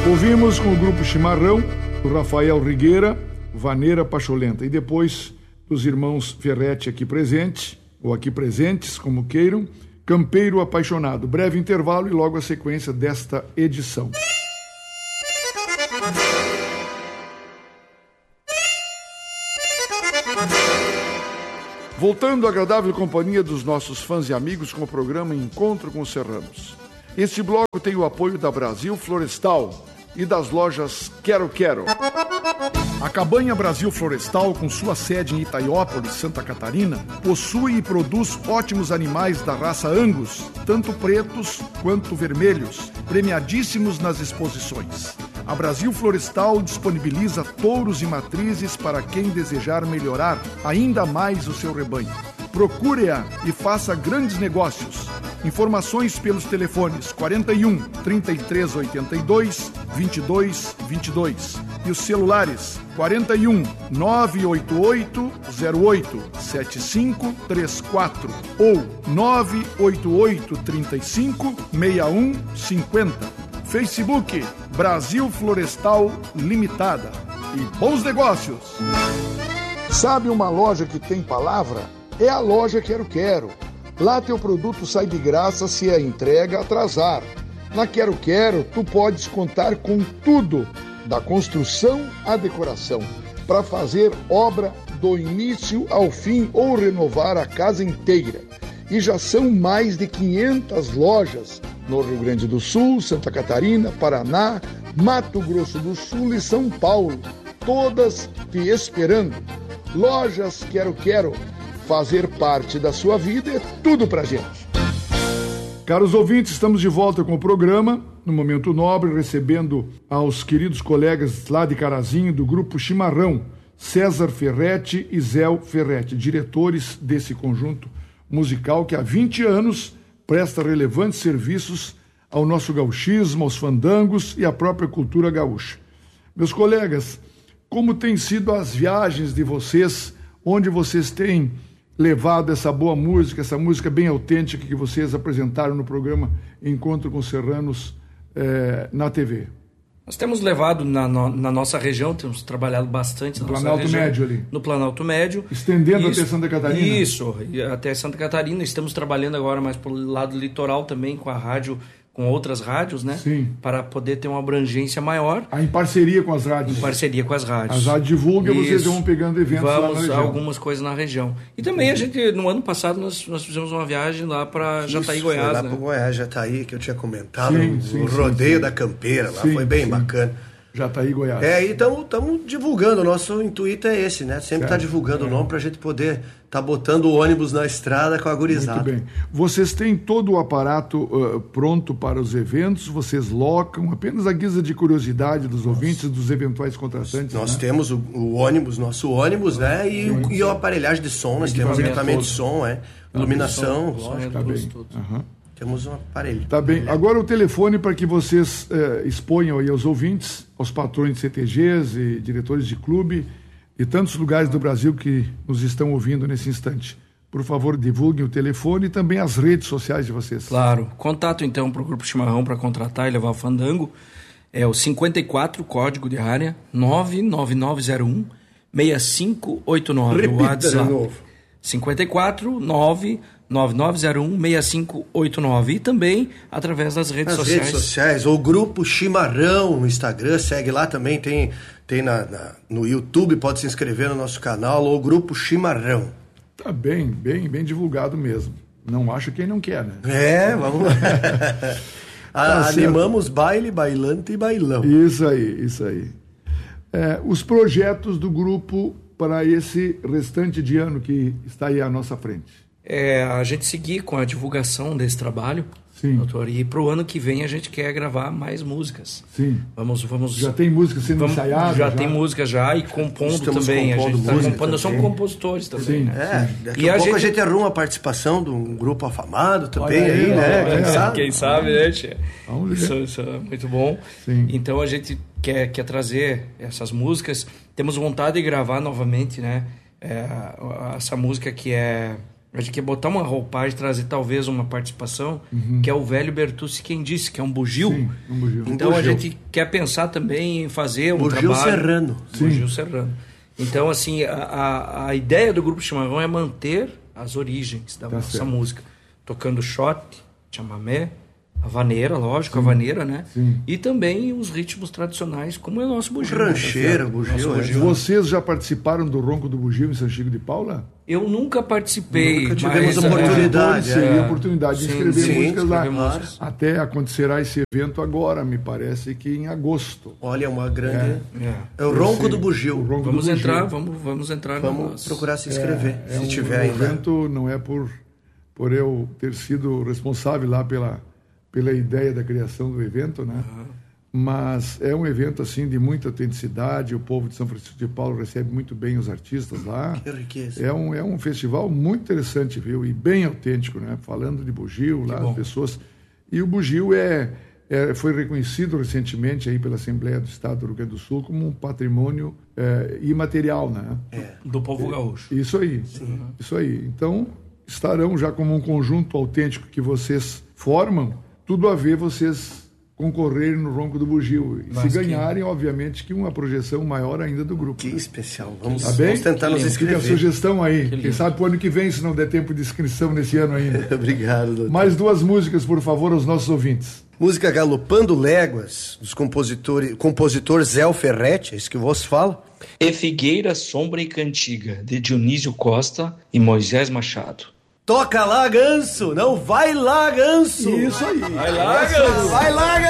Ouvimos com o grupo Chimarrão, do Rafael Rigueira, Vaneira Pacholenta. E depois dos irmãos Ferretti aqui presentes, ou aqui presentes, como queiram, Campeiro Apaixonado. Breve intervalo e logo a sequência desta edição. Voltando à agradável companhia dos nossos fãs e amigos com o programa Encontro com os Serranos. Este bloco tem o apoio da Brasil Florestal e das lojas Quero Quero. A Cabanha Brasil Florestal, com sua sede em Itaiópolis, Santa Catarina, possui e produz ótimos animais da raça Angus, tanto pretos quanto vermelhos, premiadíssimos nas exposições. A Brasil Florestal disponibiliza touros e matrizes para quem desejar melhorar ainda mais o seu rebanho. Procure-a e faça grandes negócios. Informações pelos telefones 41 3382 2222 e os celulares 41 988 08 7534 ou 988 35 6150. Facebook Brasil Florestal Limitada. E bons negócios! Sabe uma loja que tem palavra? É a loja Quero Quero. Lá teu produto sai de graça se a entrega atrasar. Na Quero Quero, tu podes contar com tudo, da construção à decoração, para fazer obra do início ao fim ou renovar a casa inteira. E já são mais de 500 lojas no Rio Grande do Sul, Santa Catarina, Paraná, Mato Grosso do Sul e São Paulo, todas te esperando. Lojas Quero Quero, fazer parte da sua vida é tudo pra gente. Caros ouvintes, estamos de volta com o programa, no Momento Nobre, recebendo aos queridos colegas lá de Carazinho, do grupo Chimarrão, César Ferretti e Zé Ferretti, diretores desse conjunto musical que há 20 anos presta relevantes serviços ao nosso gauchismo, aos fandangos e à própria cultura gaúcha. Meus colegas, como têm sido as viagens de vocês, onde vocês têm levado essa boa música, essa música bem autêntica que vocês apresentaram no programa Encontro com os Serranos na TV? Nós temos levado na nossa região, temos trabalhado bastante na nossa Planalto região, Médio ali. No Planalto Médio. Estendendo até Santa Catarina? Isso, até Santa Catarina. Estamos trabalhando agora mais para o lado litoral também, com a rádio, com outras rádios, né? Sim. Para poder ter uma abrangência maior. Em parceria com as rádios? Em parceria com as rádios. As rádios divulgam e vocês vão pegando eventos lá na região. Algumas coisas na região. E também a gente, no ano passado, nós fizemos uma viagem lá para Jataí, Goiás. Lá né? para Goiás, Jataí, que eu tinha comentado, sim, o rodeio da Campeira, lá foi bem bacana. Jataí, Goiás. E estamos divulgando, o nosso intuito é esse, né? Sempre estar divulgando o nome para a gente poder estar botando o ônibus na estrada com a gurizada. Muito bem. Vocês têm todo o aparato pronto para os eventos? Vocês locam apenas a guisa de curiosidade dos ouvintes, dos eventuais contratantes? Nós temos o ônibus, nosso ônibus, né? E a aparelhamos de som, nós temos equipamento de som, iluminação, lógico. Tá bem. Temos um aparelho. Tá bem. Agora o telefone para que vocês exponham aí aos ouvintes, aos patrões de CTGs e diretores de clube e tantos lugares do Brasil que nos estão ouvindo nesse instante. Por favor, divulguem o telefone e também as redes sociais de vocês. Claro. Contato, então, para o Grupo Chimarrão para contratar e levar o fandango é o 54, código de área, 99901 6589. Repita de novo. 54 99901 6589 e também através das redes sociais. Redes sociais, ou Grupo Chimarrão no Instagram, segue lá também, tem no YouTube, pode se inscrever no nosso canal, ou Grupo Chimarrão. Tá bem divulgado mesmo. Não acho quem não quer, né? Vamos lá. Animamos baile, bailante e bailão. Isso aí. Os projetos do grupo para esse restante de ano que está aí à nossa frente. A gente seguir com a divulgação desse trabalho, sim, doutor, e para o ano que vem a gente quer gravar mais músicas. Sim. Vamos. Já tem música sendo ensaiada? Já tem música já e compondo também. Nós somos compositores também. Sim, né? Daqui a pouco a gente arruma a participação de um grupo afamado também aí, né? Quem sabe, né, tia? Isso é muito bom. Sim. Então a gente quer trazer essas músicas. Temos vontade de gravar novamente, né? Essa música que é A gente quer botar uma roupagem, trazer talvez uma participação, que é o velho Bertucci quem disse, que é um bugio. Sim, um bugio. Então a gente quer pensar também em fazer um bugio trabalho... serrano. Bugio serrano. Então, assim, a ideia do Grupo Chimarrão é manter as origens da nossa certo. música. Tocando shot, chamamé, a vaneira, lógico, a vaneira, né? Sim. E também os ritmos tradicionais, como é o nosso bugio. Rancheira, né? bugio. Nosso é. bugio. Vocês já participaram do Ronco do Bugio em São Chico de Paula? Eu nunca participei. Nunca tivemos mas, oportunidade. Seria a oportunidade de escrever músicas lá. escrever músicas. Até acontecerá esse evento agora, me parece que em agosto. Olha, uma grande... É. É o Ronco do O Bugio. Ronco Vamos do entrar, Bugio. vamos entrar Vamos procurar se inscrever, se tiver um ainda. evento não é por eu ter sido responsável lá pela ideia da criação do evento, né? Mas é um evento assim de muita autenticidade. O povo de São Francisco de Paula recebe muito bem os artistas lá. Que riqueza. É um festival muito interessante, viu? E bem autêntico, né? Falando de bugio lá, as pessoas. E o bugio foi reconhecido recentemente aí pela Assembleia do Estado do Rio Grande do Sul como um patrimônio imaterial, né? do povo gaúcho. Isso aí. Isso aí. Então, estarão já como um conjunto autêntico que vocês formam, tudo a ver vocês concorrerem no Ronco do Bugio. E se ganharem, obviamente, que uma projeção maior ainda do grupo. Que especial. Vamos, Tá bem? vamos tentar nos Fica a inscrever. sugestão aí. Quem sabe pro ano que vem, se não der tempo de inscrição nesse ano ainda. Obrigado, doutor. Mais 2 músicas, por favor, aos nossos ouvintes. Música Galopando Léguas, dos compositor Zé Ferretti, é isso que vos fala. E Figueira, Sombra e Cantiga, de Dionísio Costa e Moisés Machado. Toca lá, ganso! Não, vai lá, ganso! Isso aí. Vai lá, Ganso! Vai lá, ganso!